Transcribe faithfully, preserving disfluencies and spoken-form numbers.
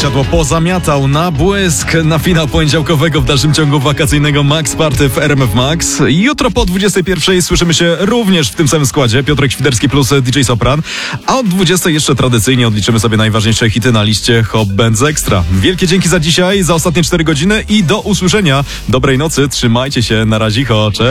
siadło pozamiatał na błysk na finał poniedziałkowego w dalszym ciągu wakacyjnego Max Party w R M F Max. Jutro po dwudziestej pierwszej słyszymy się również w tym samym składzie. Piotrek Świderski plus D J Sopran. A od dwudziestej jeszcze tradycyjnie odliczymy sobie najważniejsze hity na liście Hot Bands Extra. Wielkie dzięki za dzisiaj, za ostatnie cztery godziny i do usłyszenia. Dobrej nocy, trzymajcie się, na razie, cześć.